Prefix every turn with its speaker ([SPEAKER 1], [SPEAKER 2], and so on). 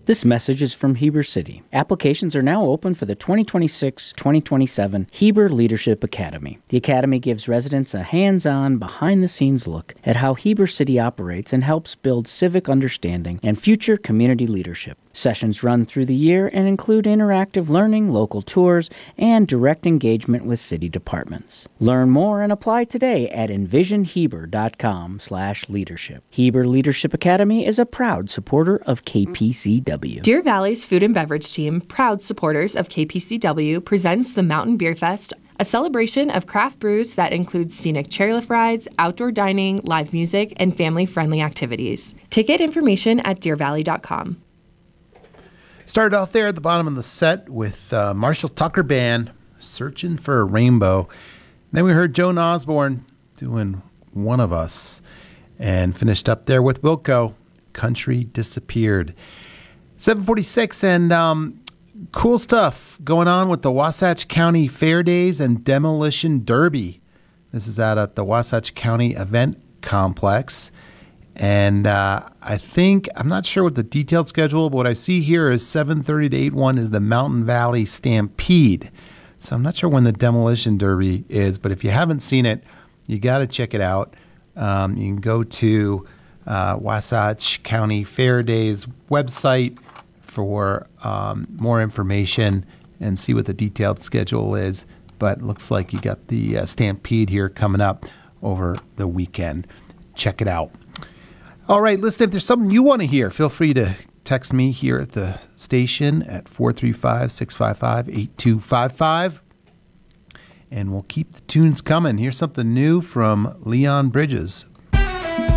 [SPEAKER 1] This message is from Heber City. Applications are now open for the 2026-2027 Heber Leadership Academy. The Academy gives residents a hands-on, behind-the-scenes look at how Heber City operates and helps build civic understanding and future community leadership. Sessions run through the year and include interactive learning, local tours, and direct engagement with city departments. Learn more and apply today at envisionheber.com/leadership. Heber Leadership Academy is a proud supporter of KPCW.
[SPEAKER 2] Deer Valley's food and beverage team, proud supporters of KPCW, presents the Mountain Beer Fest, a celebration of craft brews that includes scenic chairlift rides, outdoor dining, live music, and family-friendly activities. Ticket information at deervalley.com.
[SPEAKER 3] Started off there at the bottom of the set with Marshall Tucker Band, Searching for a Rainbow. Then we heard Joan Osborne doing One of Us, and finished up there with Wilco, Country Disappeared. 7:46, and cool stuff going on with the Wasatch County Fair Days and Demolition Derby. This is out at the Wasatch County Event Complex. And I'm not sure what the detailed schedule, but what I see here is 7:30 to 8:1 is the Mountain Valley Stampede. So I'm not sure when the Demolition Derby is, but if you haven't seen it, you got to check it out. You can go to Wasatch County Fair Days website for more information and see what the detailed schedule is. But it looks like you got the Stampede here coming up over the weekend. Check it out. All right, listen, if there's something you want to hear, feel free to text me here at the station at 435-655-8255. And we'll keep the tunes coming. Here's something new from Leon Bridges,